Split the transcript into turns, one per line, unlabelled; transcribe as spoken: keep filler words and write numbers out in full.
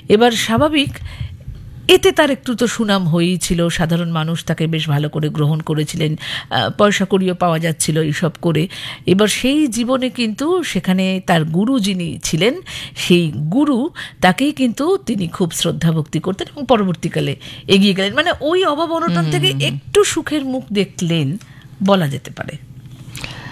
এবার স্বাভাবিক, এতে তার একটু তো সুনাম হয়েই ছিল, সাধারণ মানুষ তাকে বেশ ভালো করে গ্রহণ করেছিলেন, পয়সা কড়িও পাওয়া যাচ্ছিল এইসব করে। এবার সেই জীবনে কিন্তু সেখানে তার গুরু যিনি ছিলেন, সেই গুরু তাকেই কিন্তু তিনি খুব শ্রদ্ধা ভক্তি করতেন এবং পরবর্তীকালে এগিয়ে গেলেন, মানে ওই অভাব অনটন থেকে একটু সুখের মুখ দেখলেন বলা যেতে পারে।